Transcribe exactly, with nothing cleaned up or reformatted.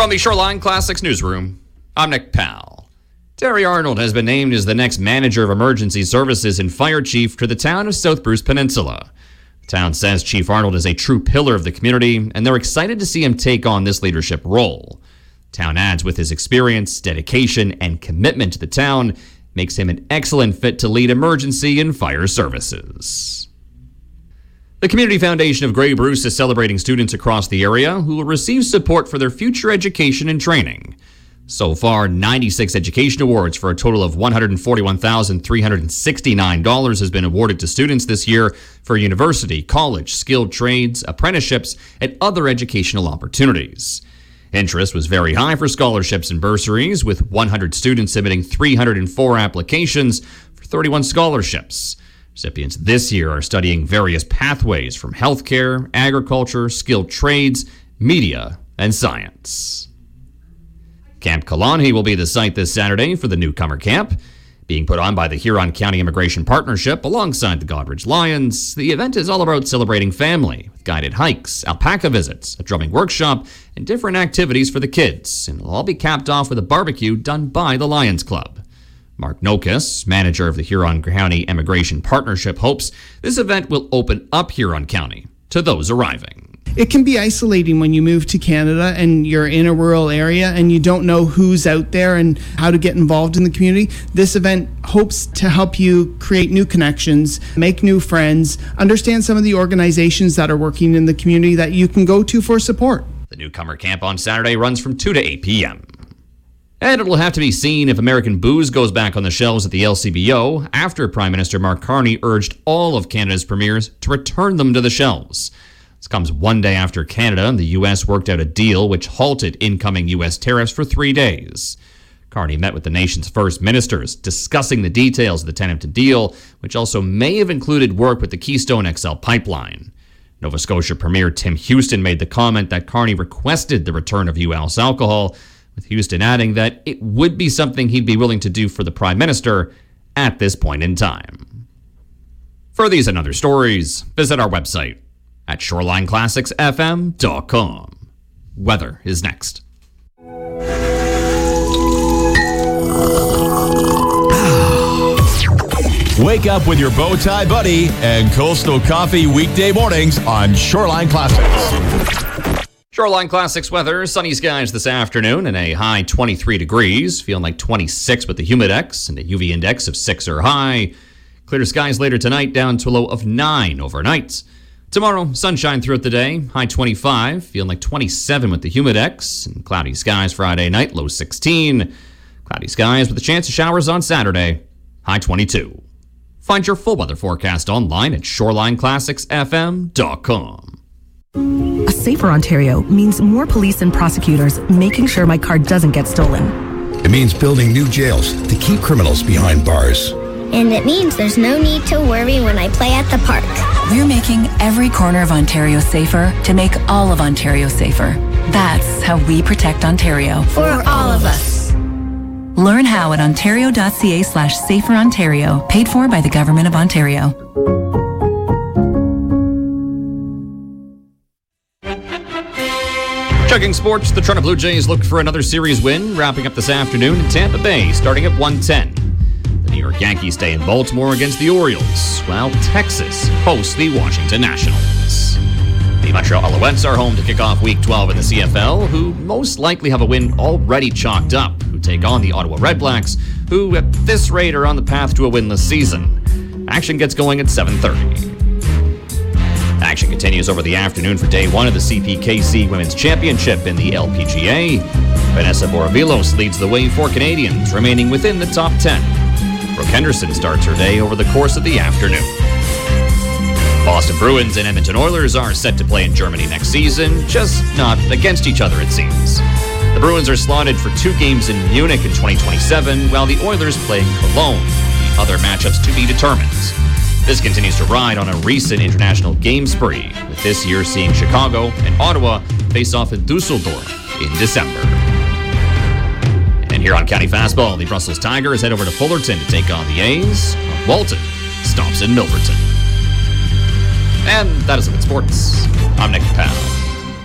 From the Shoreline Classics newsroom, I'm Nick Powell. Terry Arnold has been named as the next manager of emergency services and fire chief to the town of South Bruce Peninsula. The town says Chief Arnold is a true pillar of the community, and they're excited to see him take on this leadership role. The town adds with his experience, dedication, and commitment to the town, makes him an excellent fit to lead emergency and fire services. The Community Foundation of Grey Bruce is celebrating students across the area who will receive support for their future education and training. So far, ninety-six education awards for a total of one hundred forty-one thousand three hundred sixty-nine dollars has been awarded to students this year for university, college, skilled trades, apprenticeships, and other educational opportunities. Interest was very high for scholarships and bursaries, with one hundred students submitting three hundred four applications for thirty-one scholarships. Recipients this year are studying various pathways from healthcare, agriculture, skilled trades, media, and science. Camp Kalani will be the site this Saturday for the newcomer camp. Being put on by the Huron County Immigration Partnership alongside the Godbridge Lions, the event is all about celebrating family with guided hikes, alpaca visits, a drumming workshop, and different activities for the kids, and it'll all be capped off with a barbecue done by the Lions Club. Mark Nokas, manager of the Huron County Immigration Partnership, hopes this event will open up Huron County to those arriving. It can be isolating when you move to Canada and you're in a rural area and you don't know who's out there and how to get involved in the community. This event hopes to help you create new connections, make new friends, understand some of the organizations that are working in the community that you can go to for support. The newcomer camp on Saturday runs from two to eight p.m. And it will have to be seen if American booze goes back on the shelves at the L C B O after Prime Minister Mark Carney urged all of Canada's premiers to return them to the shelves. This comes one day after Canada and the U S worked out a deal which halted incoming U S tariffs for three days. Carney met with the nation's first ministers, discussing the details of the tentative deal, which also may have included work with the Keystone X L pipeline. Nova Scotia Premier Tim Houston made the comment that Carney requested the return of U S alcohol, with Houston adding that it would be something he'd be willing to do for the Prime Minister at this point in time. For these and other stories, visit our website at shoreline classics f m dot com. Weather is next. Wake up with your bow tie buddy and Coastal Coffee weekday mornings on Shoreline Classics. Shoreline Classics weather, sunny skies this afternoon and a high twenty-three degrees, feeling like twenty-six with the humidex and a U V index of six or high. Clear skies later tonight, down to a low of nine overnight. Tomorrow, sunshine throughout the day, high twenty-five, feeling like twenty-seven with the humidex, and cloudy skies Friday night, low sixteen. Cloudy skies with a chance of showers on Saturday, high twenty-two. Find your full weather forecast online at shoreline classics f m dot com. A safer Ontario means more police and prosecutors making sure my car doesn't get stolen. It means building new jails to keep criminals behind bars. And it means there's no need to worry when I play at the park. We're making every corner of Ontario safer to make all of Ontario safer. That's how we protect Ontario. For all of us. Learn how at ontario.ca slash safer Ontario, paid for by the Government of Ontario. Checking sports, the Toronto Blue Jays look for another series win, wrapping up this afternoon in Tampa Bay, starting at one ten. The New York Yankees stay in Baltimore against the Orioles, while Texas hosts the Washington Nationals. The Montreal Alouettes are home to kick off Week twelve in the C F L, who most likely have a win already chalked up, who take on the Ottawa Redblacks, who at this rate are on the path to a winless season. Action gets going at seven thirty. Action continues over the afternoon for day one of the C P K C Women's Championship in the L P G A. Vanessa Boravilos leads the way for Canadians, remaining within the top ten. Brooke Henderson starts her day over the course of the afternoon. Boston Bruins and Edmonton Oilers are set to play in Germany next season, just not against each other, it seems. The Bruins are slotted for two games in Munich in twenty twenty-seven, while the Oilers play in Cologne, the other matchups to be determined. This continues to ride on a recent international game spree, with this year seeing Chicago and Ottawa face off in Dusseldorf in December. And here on County Fastball, the Brussels Tigers head over to Fullerton to take on the A's. Walton stops in Milverton. And that is it in sports. I'm Nick Powell.